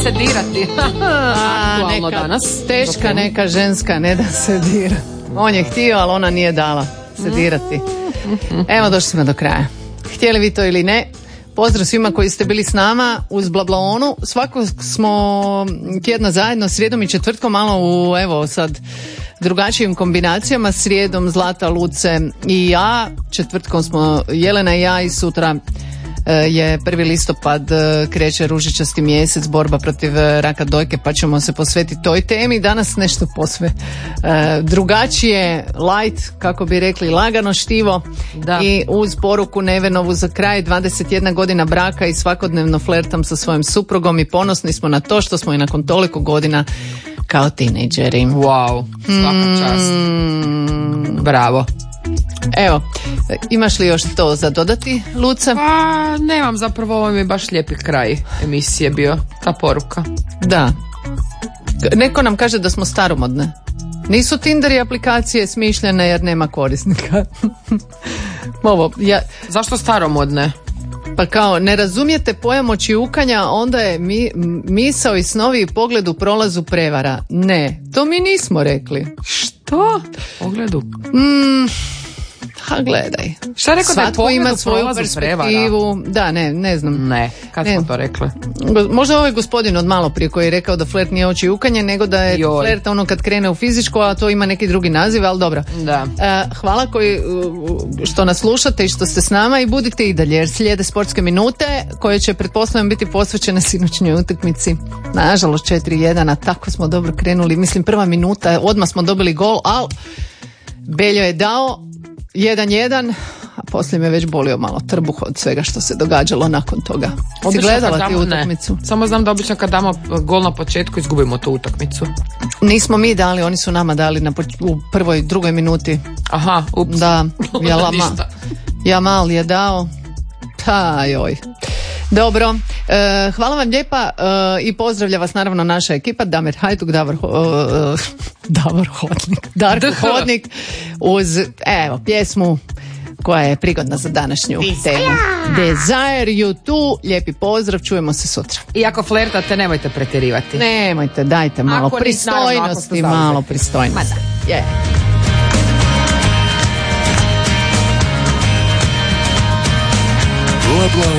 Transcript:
se dirati. Aktualno danas. Teška neka ženska, ne da se dira. On je htio, ali ona nije dala se dirati. Evo, došli smo do kraja. Htjeli vi to ili ne, pozdrav svima koji ste bili s nama uz Blablaonu. Svako smo tjedna zajedno, srijedom i četvrtkom, malo u, evo sad, drugačijim kombinacijama. Srijedom Zlata, Luce i ja, četvrtkom smo Jelena i ja, i sutra je 1. listopad, kreće ružičasti mjesec, borba protiv raka dojke, pa ćemo se posvetiti toj temi. Danas nešto posve drugačije, light, kako bi rekli, lagano štivo. Da. I uz poruku Nevenovu za kraj, 21 godina braka i svakodnevno flertam sa svojim suprugom i ponosni smo na to što smo i nakon toliko godina kao tinejdžeri. Wow, svaka čast. Bravo. Evo, imaš li još to za dodati, Luca? Pa, nemam, zapravo, ovo mi je baš lijepi kraj emisije bio, ta poruka. Da. Neko nam kaže da smo staromodne. Nisu Tinder i aplikacije smišljene jer nema korisnika. Zašto staromodne? Pa kao, ne razumijete pojam očiukanja, onda je misao i snovi i pogled u prolazu prevara. Ne, to mi nismo rekli. Što? Pogledu? Ha, gledaj. Šta je rekao da je pogled ima u svoju prolazu perspektivu. Prevara? Da, ne znam. Ne, kad smo to rekli? Možda ovaj gospodin od malo prije koji je rekao da flert nije očiukanje, nego da je flert ono kad krene u fizičko, a to ima neki drugi naziv, ali dobro. Da. Hvala što nas slušate i što ste s nama, i budite i dalje jer slijede sportske minute koje će pretpostavljam biti posvećene sinoćnjoj utakmici. Nažalost 4-1, a tako smo dobro krenuli. Mislim, prva minuta, odmah smo dobili gol, ali Beljo je dao 1-1, a poslije me već bolio malo trbuh od svega što se događalo nakon toga. Si gledala ti utakmicu? Samo znam da obično kad damo gol na početku izgubimo tu utakmicu. Nismo mi dali, oni su nama dali u prvoj, drugoj minuti. Aha, ups. Da, Jamal je dao. Joj. Dobro, hvala vam lijepa i pozdravlja vas naravno naša ekipa, Damir Hajduk, Darko Hodnik uz, evo, pjesmu koja je prigodna za današnju temu. Desire You Tu, lijepi pozdrav, čujemo se sutra. I ako flertate, nemojte pretjerivati. Nemojte, dajte malo pristojnosti, malo pristojnosti.